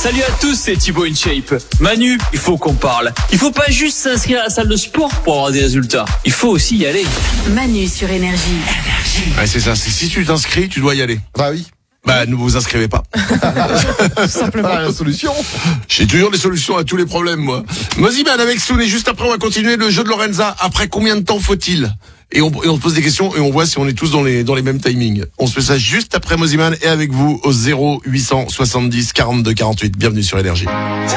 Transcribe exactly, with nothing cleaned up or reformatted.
Salut à tous, c'est Thibaut InShape. Manu, il faut qu'on parle. Il faut pas juste s'inscrire à la salle de sport pour avoir des résultats. Il faut aussi y aller. Manu sur Énergie. Ouais, c'est ça. C'est si tu t'inscris, tu dois y aller. Bah oui. Bah, ne vous inscrivez pas. Simplement la solution. J'ai toujours des solutions à tous les problèmes, moi. Moziman avec Soun, et juste après, on va continuer le jeu de Lorenza. Après combien de temps faut-il? Et on, et on se pose des questions et on voit si on est tous dans les, dans les mêmes timings. On se fait ça juste après Moziman et avec vous au zéro huit cent soixante-dix quarante-deux quarante-huit. Bienvenue sur Énergie.